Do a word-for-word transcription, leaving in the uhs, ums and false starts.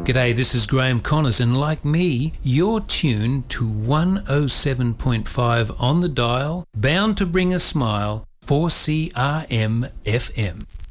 G'day, this is Graham Connors, and like me, you're tuned to one oh seven point five on the dial, bound to bring a smile, four C R M F M.